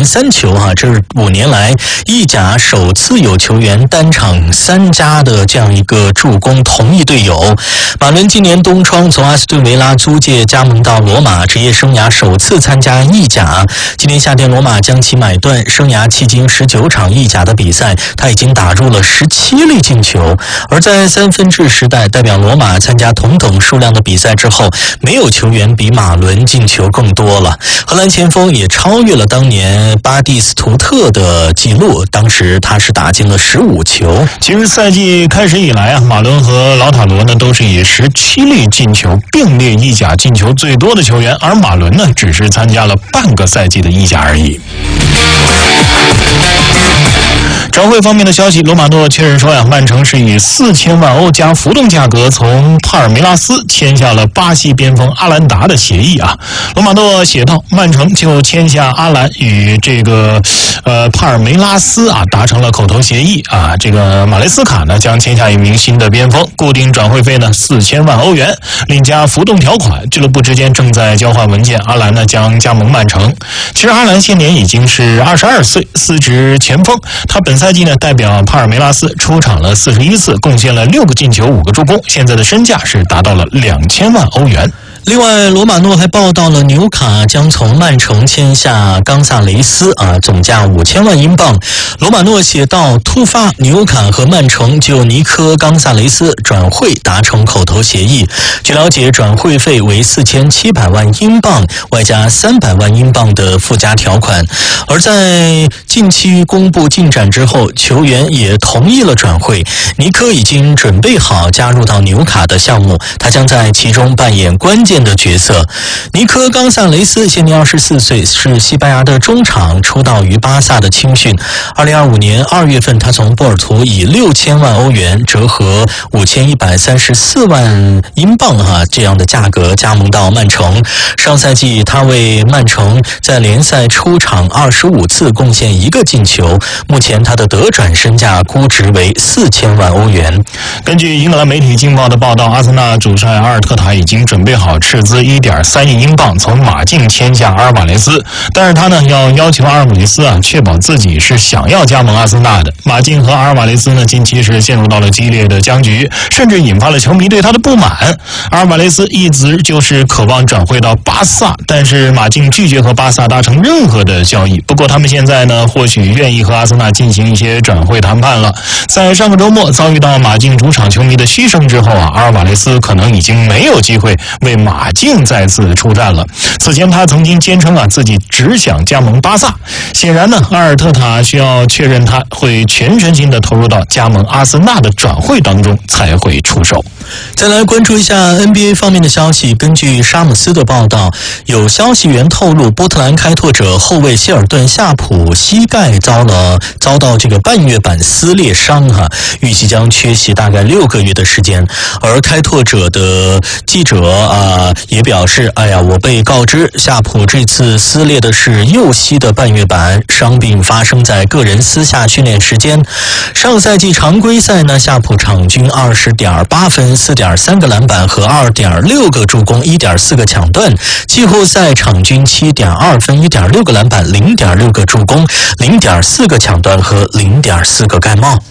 连3球这是5年来意甲首次有球员单场3加的这样一个助攻同一队友。马伦今年冬窗从阿斯顿维拉租借加盟到罗马，职业生涯首次参加意甲。今年夏天罗马将其买断，生涯迄今19场意甲的比赛，他已经打入了17粒进球。而在三分制时代，代表罗马参加同等数量的比赛之后，没有球员比马伦进球更多了。荷兰前锋也超越了当年巴蒂斯图特的记录，当时他是打进了15球。 其实赛季开始以来马伦和劳塔罗呢都是以17粒进球并列意甲进球最多的球员，而马伦呢只是参加了半个赛季的意甲而已。转会方面的消息，罗马诺确认说曼城是以4000万欧加浮动价格从帕尔梅拉斯签下了巴西边锋阿兰达的协议罗马诺写道，曼城就签下阿兰与这个帕尔梅拉斯达成了口头协议这个马雷斯卡呢将签下一名新的边锋，固定转会费呢4000万欧元，另加浮动条款，俱乐部之间正在交换文件，阿兰呢将加盟曼城。其实阿兰现年已经是22岁，司职前锋，他本赛季呢代表帕尔梅拉斯出场了41次，贡献了6个进球5个助攻，现在的身价是达到了2000万欧元。 另外，罗马诺还报道了纽卡将从曼城签下冈萨雷斯总价5000万英镑。罗马诺写道，突发，纽卡和曼城就尼科冈萨雷斯转会达成口头协议。据了解，转会费为4700万英镑，外加300万英镑的附加条款。而在近期公布进展之后，球员也同意了转会。尼科已经准备好加入到纽卡的项目，他将在其中扮演关键的角色。尼科冈萨雷斯现年24岁，是西班牙的中场，出道于巴萨的青训。2025年2月份，他从波尔图以6000万欧元，折合5134万英镑这样的价格加盟到曼城。上赛季他为曼城在联赛出场25次，贡献1个进球。目前他的得转身价估值为4000万欧元。 根据英格兰媒体《镜报》的报道，阿森纳主帅阿尔特塔已经准备好斥资1.3亿英镑从马竞签下阿尔瓦雷斯，但是他呢要求阿尔瓦雷斯确保自己是想要加盟阿森纳的。马竞和阿尔瓦雷斯呢近期是陷入到了激烈的僵局，甚至引发了球迷对他的不满。阿尔瓦雷斯一直就是渴望转会到巴萨，但是马竞拒绝和巴萨达成任何的交易。不过他们现在呢或许愿意和阿森纳进行一些转会谈判了。在上个周末遭遇到马竞主场球迷的嘘声之后阿尔瓦雷斯可能已经没有机会为马竞再次出战了。此前他曾经坚称自己只想加盟巴萨。显然呢，阿尔特塔需要确认他会全身心的投入到加盟阿森纳的转会当中才会出手。 再来关注一下 NBA 方面的消息。根据沙姆斯的报道，有消息源透露，波特兰开拓者后卫希尔顿夏普膝盖遭到这个半月板撕裂伤预计将缺席大概6个月的时间。而开拓者的记者也表示，我被告知夏普这次撕裂的是右膝的半月板，伤病发生在个人私下训练时间。上赛季常规赛呢，夏普场均20.8分、4.3个篮板和2.6个助攻、1.4个抢断。季后赛场均7.2分、1.6个篮板、0.6个助攻、0.4个抢断和0.4个盖帽。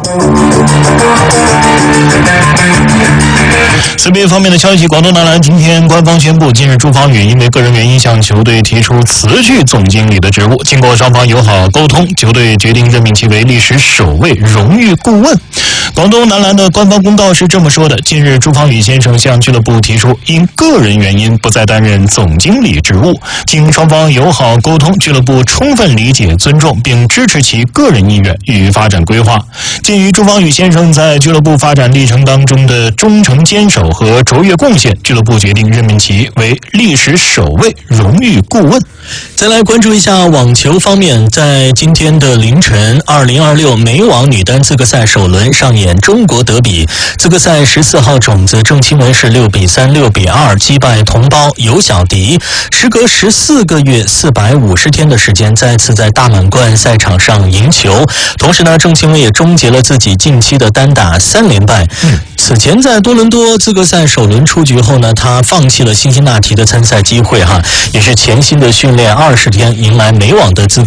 CBA 方面的消息，广东男篮今天官方宣布，近日朱芳雨因为个人原因向球队提出辞去总经理的职务。经过双方友好沟通，球队决定任命其为历史首位荣誉顾问。广东男篮的官方公告是这么说的：近日朱芳雨先生向俱乐部提出，因个人原因不再担任总经理职务。经双方友好沟通，俱乐部充分理解、尊重并支持其个人意愿与发展规划。鉴于朱芳雨先生在俱乐部发展历程当中的忠诚坚守和卓越贡献，俱乐部决定任命其为历史首位荣誉顾问。 再来关注一下网球方面，在今天的凌晨，2026美网女单资格赛首轮上演中国德比。资格赛14号种子郑钦文是6比3、6比2击败同胞尤小迪，时隔14个月450天的时间，再次在大满贯赛场上赢球。同时呢，郑钦文也终结了自己近期的单打3连败。此前在多伦多资格赛首轮出局后呢，他放弃了辛辛那提的参赛机会也是潜心的训练20天，迎来美网的资格